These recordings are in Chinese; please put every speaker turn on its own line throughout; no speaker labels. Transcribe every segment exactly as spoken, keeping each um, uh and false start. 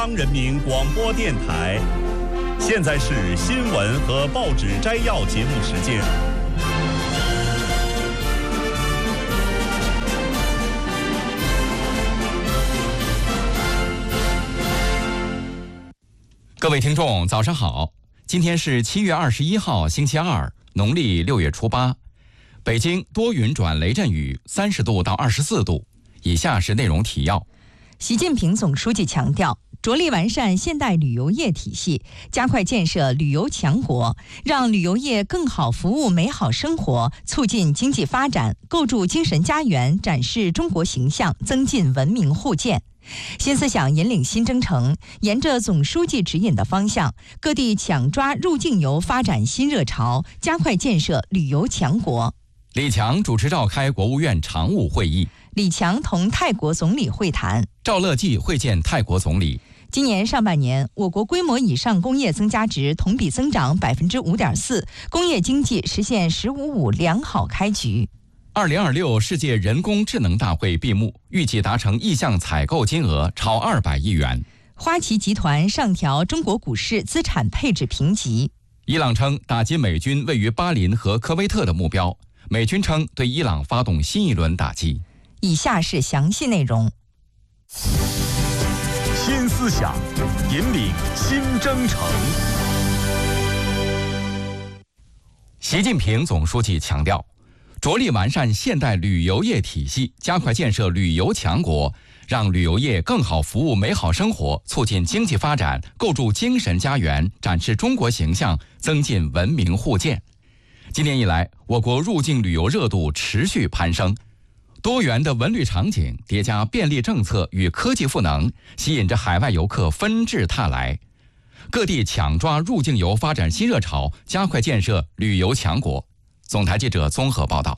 中央人民广播电台，现在是新闻和报纸摘要节目时间。
各位听众，早上好！今天是七月二十一号，星期二，农历六月初八。北京多云转雷阵雨，三十度到二十四度。以下是内容提要。
习近平总书记强调，着力完善现代旅游业体系，加快建设旅游强国，让旅游业更好服务美好生活，促进经济发展，构筑精神家园，展示中国形象，增进文明互鉴。新思想引领新征程，沿着总书记指引的方向，各地抢抓入境游发展新热潮，加快建设旅游强国。
李强主持召开国务院常务会议，
李强同泰国总理会谈，
赵乐际会见泰国总理。
今年上半年，我国规模以上工业增加值同比增长百分之五点四，工业经济实现“十五五”良好开局。
二零二六世界人工智能大会闭幕，预计达成意向采购金额超二百亿元。
花旗集团上调中国股市资产配置评级。
伊朗称打击美军位于巴林和科威特的目标，美军称对伊朗发动新一轮打击。
以下是详细内容。
新思想引领新征程。
习近平总书记强调，着力完善现代旅游业体系，加快建设旅游强国，让旅游业更好服务美好生活，促进经济发展，构筑精神家园，展示中国形象，增进文明互鉴。今年以来，我国入境旅游热度持续攀升，多元的文旅场景叠加便利政策与科技赋能，吸引着海外游客纷至沓来。各地抢抓入境游发展新热潮，加快建设旅游强国。总台记者综合报道。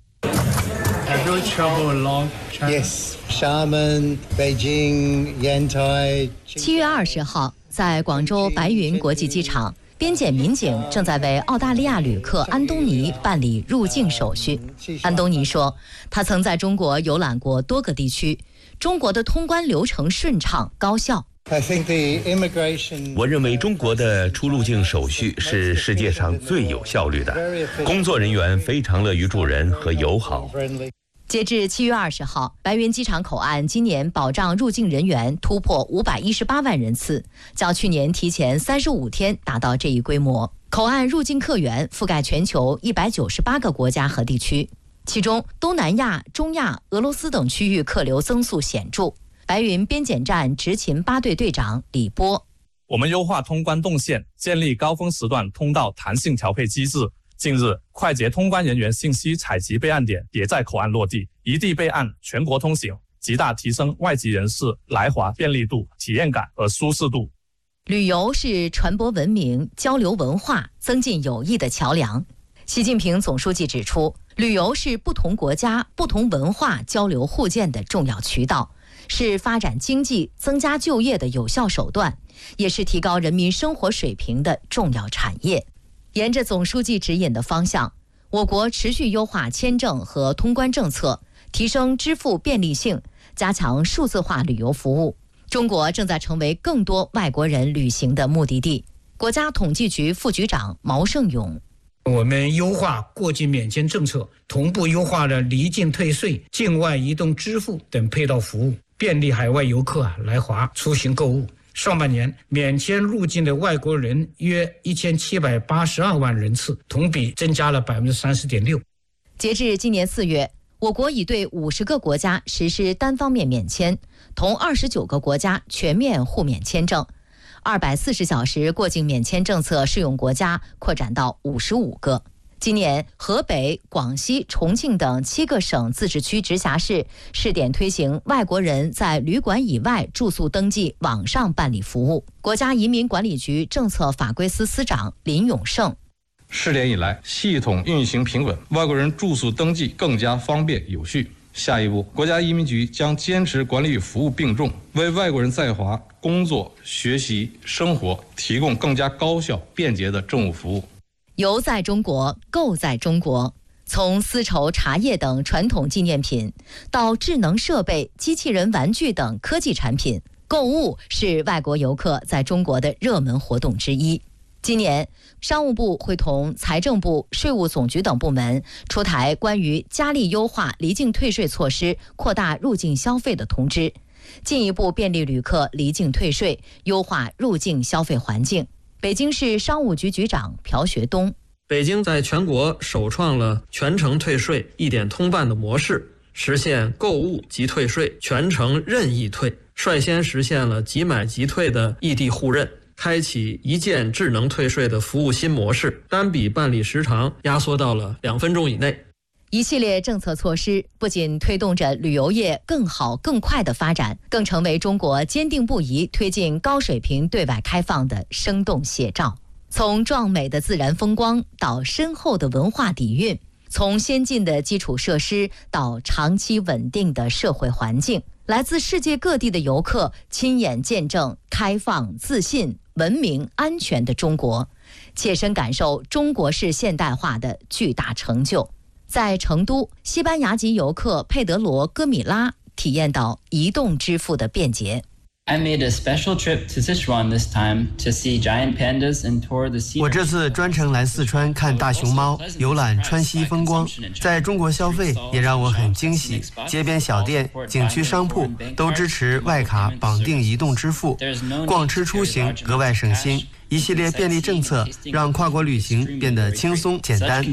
Have you traveled along China?
Yes, Xiamen, Beijing, Yantai.
七月二十号，在广州白云国际机场，边检民警正在为澳大利亚旅客安东尼办理入境手续。安东尼说，他曾在中国游览过多个地区，中国的通关流程顺畅高效。
我认为中国的出入境手续是世界上最有效率的，工作人员非常乐于助人和友好。
截至七月二十号，白云机场口岸今年保障入境人员突破五百一十八万人次，较去年提前三十五天达到这一规模。口岸入境客源覆盖全球一百九十八个国家和地区，其中东南亚、中亚、俄罗斯等区域客流增速显著。白云边检站执勤八队队长李波：
我们优化通关动线，建立高峰时段通道弹性调配机制。近日，快捷通关人员信息采集备案点也在口岸落地，一地备案，全国通行，极大提升外籍人士来华便利度、体验感和舒适度。
旅游是传播文明、交流文化、增进友谊的桥梁。习近平总书记指出，旅游是不同国家、不同文化交流互鉴的重要渠道，是发展经济、增加就业的有效手段，也是提高人民生活水平的重要产业。沿着总书记指引的方向，我国持续优化签证和通关政策，提升支付便利性，加强数字化旅游服务。中国正在成为更多外国人旅行的目的地。国家统计局副局长毛盛勇：
我们优化过境免签政策，同步优化了离境退税、境外移动支付等配套服务，便利海外游客啊来华出行购物。上半年免签入境的外国人约一千七百八十二万人次，同比增加了百分之三十点六。
截至今年四月，我国已对五十个国家实施单方面免签，同二十九个国家全面互免签证。二百四十小时过境免签政策适用国家扩展到五十五个。今年，河北、广西、重庆等七个省、自治区、直辖市试点推行外国人在旅馆以外住宿登记网上办理服务。国家移民管理局政策法规司司长林永胜：
试点以来，系统运行平稳，外国人住宿登记更加方便有序。下一步，国家移民局将坚持管理与服务并重，为外国人在华工作、学习、生活提供更加高效、便捷的政务服务。
游在中国，购在中国。从丝绸、茶叶等传统纪念品，到智能设备、机器人、玩具等科技产品， 购物是外国游客在中国的热门活动之一。今年，商务部会同财政部、税务总局等部门出台关于加力优化离境退税措施、扩大入境消费的通知，进一步便利旅客离境退税，优化入境消费环境。北京市商务局局长朴学东：
北京在全国首创了全程退税一点通办的模式，实现购物即退税，全程任意退，率先实现了即买即退的异地互认，开启一键智能退税的服务新模式，单笔办理时长压缩到了两分钟以内。
一系列政策措施不仅推动着旅游业更好更快的发展，更成为中国坚定不移推进高水平对外开放的生动写照。从壮美的自然风光到深厚的文化底蕴，从先进的基础设施到长期稳定的社会环境，来自世界各地的游客亲眼见证开放、自信、文明、安全的中国，切身感受中国式现代化的巨大成就。在成都，西班牙籍游客佩德罗·戈米拉体验到移动支付的便捷。
I made a special trip to Sichuan this time to see giant pandas and tour the sea.
我这次专程来四川看大熊猫，游览川西风光。在中国消费也让我很惊喜，街边小店、景区商铺都支持外卡绑定移动支付，逛吃出行格外省心。一系列便利政策让跨国旅行变得轻松简单。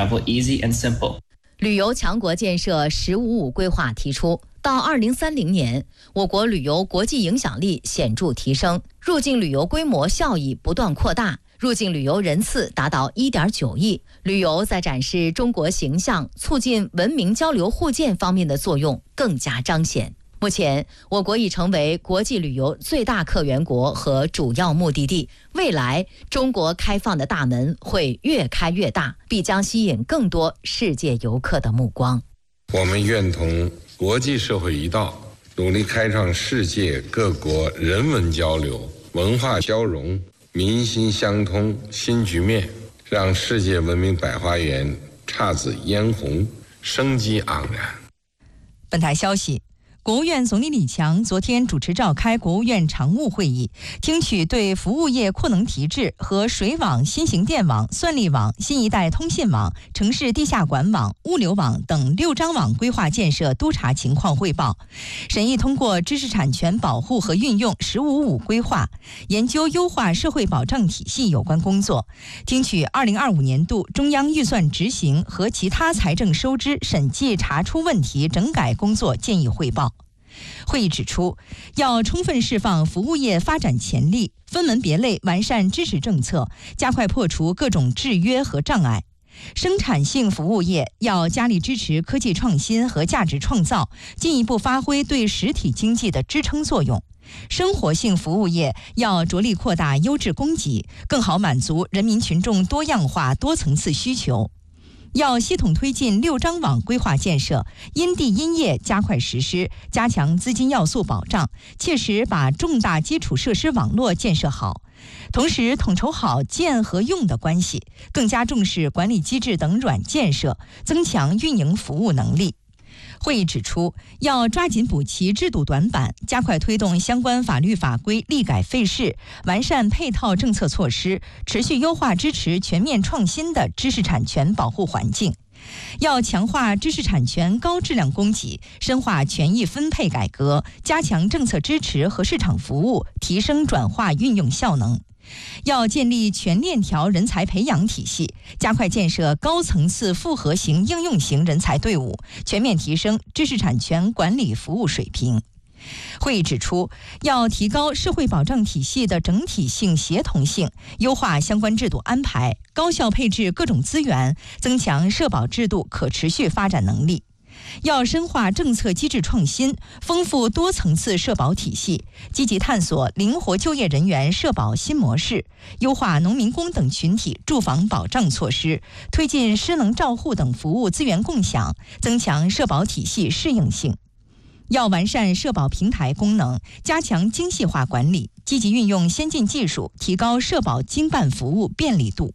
旅游强国建设“十五五”规划提出，到二零三零年，我国旅游国际影响力显著提升，入境旅游规模效益不断扩大，入境旅游人次达到 一点九亿，旅游在展示中国形象、促进文明交流互鉴方面的作用更加彰显。目前，我国已成为国际旅游最大客源国和主要目的地。未来，中国开放的大门会越开越大，必将吸引更多世界游客的目光。
我们愿同国际社会一道，努力开创世界各国人文交流、文化交融、民心相通新局面，让世界文明百花园姹紫嫣红，生机盎然。
本台消息，国务院总理李强昨天主持召开国务院常务会议，听取对服务业扩能提质和水网、新型电网、算力网、新一代通信网、城市地下管网、物流网等六张网规划建设督查情况汇报，审议通过知识产权保护和运用“十五五”规划，研究优化社会保障体系有关工作，听取二零二五年度中央预算执行和其他财政收支审计查出问题整改工作建议汇报。会议指出，要充分释放服务业发展潜力，分门别类完善支持政策，加快破除各种制约和障碍。生产性服务业要加力支持科技创新和价值创造，进一步发挥对实体经济的支撑作用。生活性服务业要着力扩大优质供给，更好满足人民群众多样化多层次需求。要系统推进六张网规划建设，因地因业加快实施，加强资金要素保障，切实把重大基础设施网络建设好，同时统筹好建和用的关系，更加重视管理机制等软建设，增强运营服务能力。会议指出，要抓紧补齐制度短板，加快推动相关法律法规立改废释，完善配套政策措施，持续优化支持全面创新的知识产权保护环境。要强化知识产权高质量供给，深化权益分配改革，加强政策支持和市场服务，提升转化运用效能。要建立全链条人才培养体系，加快建设高层次复合型应用型人才队伍，全面提升知识产权管理服务水平。会议指出，要提高社会保障体系的整体性协同性，优化相关制度安排，高效配置各种资源，增强社保制度可持续发展能力。要深化政策机制创新，丰富多层次社保体系，积极探索灵活就业人员社保新模式，优化农民工等群体住房保障措施，推进失能照护等服务资源共享，增强社保体系适应性。要完善社保平台功能，加强精细化管理，积极运用先进技术，提高社保经办服务便利度。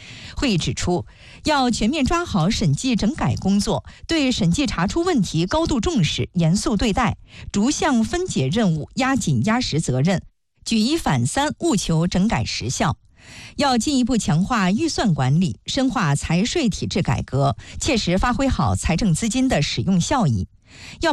会议指出，要全面抓好审计整改工作，对审计查出问题高度重视，严肃对待，逐项分解任务，压紧压实责任，举一反三，务求整改实效。要进一步强化预算管理，深化财税体制改革，切实发挥好财政资金的使用效益。要